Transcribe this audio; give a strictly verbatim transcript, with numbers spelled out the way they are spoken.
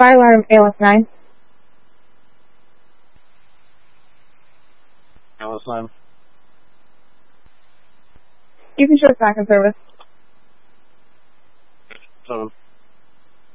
Fire alarm A L S nine. A L S nine. You can show back in service. Seven.